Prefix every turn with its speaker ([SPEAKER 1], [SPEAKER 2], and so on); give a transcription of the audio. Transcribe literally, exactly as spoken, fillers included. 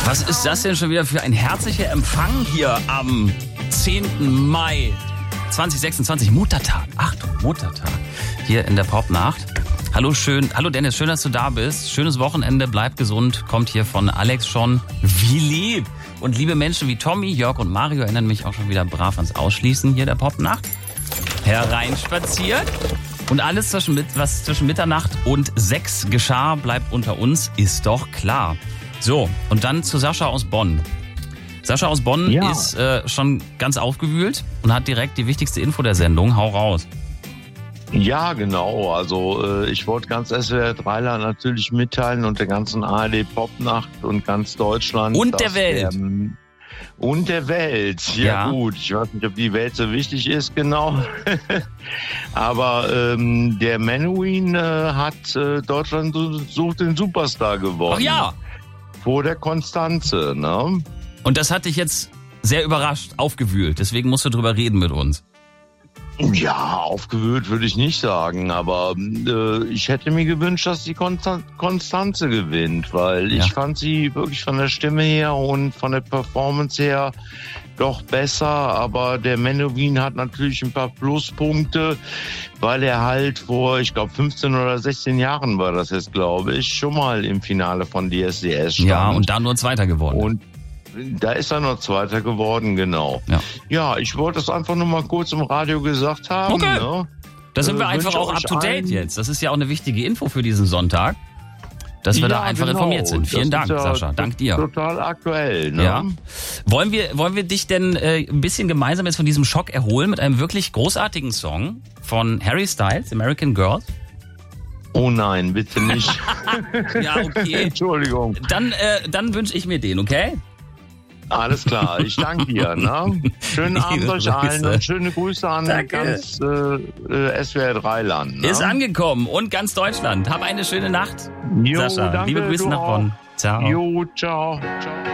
[SPEAKER 1] Was ist das denn schon wieder für ein herzlicher Empfang hier am zehnten Mai zweitausendsechsundzwanzig? Muttertag. Achtung, Muttertag. Hier in der Popnacht. Hallo schön, hallo Dennis, schön, dass du da bist. Schönes Wochenende, bleib gesund. Kommt hier von Alex schon. Wie lieb. Und liebe Menschen wie Tommy, Jörg und Mario erinnern mich auch schon wieder brav ans Ausschließen hier der Popnacht. Hereinspaziert. Und alles, zwischen, was zwischen Mitternacht und sechs geschah, bleibt unter uns, ist doch klar. So, und dann zu Sascha aus Bonn. Sascha aus Bonn ja. ist äh, schon ganz aufgewühlt und hat direkt die wichtigste Info der Sendung. Hau raus.
[SPEAKER 2] Ja, genau. Also äh, ich wollte ganz S W R drei natürlich mitteilen und der ganzen A R D Popnacht und ganz Deutschland.
[SPEAKER 1] Und der Welt. Der,
[SPEAKER 2] und der Welt. Ja, ja gut, ich weiß nicht, ob die Welt so wichtig ist, genau. Aber ähm, der Menuhin äh, hat äh, Deutschland sucht den Superstar gewonnen.
[SPEAKER 1] Ach ja.
[SPEAKER 2] Vor der Konstanze, ne?
[SPEAKER 1] Und das hat dich jetzt sehr überrascht, aufgewühlt. Deswegen musst du drüber reden mit uns.
[SPEAKER 2] Ja, aufgewühlt würde ich nicht sagen, aber äh, ich hätte mir gewünscht, dass die Konstanze gewinnt, weil ja. ich fand sie wirklich von der Stimme her und von der Performance her doch besser, aber der Menuhin hat natürlich ein paar Pluspunkte, weil er halt vor, ich glaube, fünfzehn oder sechzehn Jahren war das jetzt, glaube ich, schon mal im Finale von D S D S stand.
[SPEAKER 1] Ja, und da nur Zweiter geworden.
[SPEAKER 2] Und da ist er noch Zweiter geworden, genau. Ja, ja, ich wollte es einfach nur mal kurz im Radio gesagt haben.
[SPEAKER 1] Okay.
[SPEAKER 2] Ne?
[SPEAKER 1] Da sind wir äh, einfach auch up to date jetzt. Das ist ja auch eine wichtige Info für diesen Sonntag, dass wir ja, da einfach genau. informiert sind. Vielen das Dank, ja Sascha. Dank dir.
[SPEAKER 2] Total aktuell. Ne?
[SPEAKER 1] Ja. Wollen wir, wollen wir dich denn äh, ein bisschen gemeinsam jetzt von diesem Schock erholen mit einem wirklich großartigen Song von Harry Styles, American Girl?
[SPEAKER 2] Oh nein, bitte nicht.
[SPEAKER 1] Ja, okay.
[SPEAKER 2] Entschuldigung.
[SPEAKER 1] Dann, äh, dann wünsche ich mir den, okay?
[SPEAKER 2] Alles klar, ich danke dir. Ne? Schönen Abend euch allen und schöne Grüße an danke. ganz äh, S W R drei Land. Ne?
[SPEAKER 1] Ist angekommen und ganz Deutschland. Hab eine schöne Nacht,
[SPEAKER 2] jo,
[SPEAKER 1] Sascha.
[SPEAKER 2] Danke,
[SPEAKER 1] liebe Grüße nach Bonn.
[SPEAKER 2] Ciao. Jo, ciao. ciao.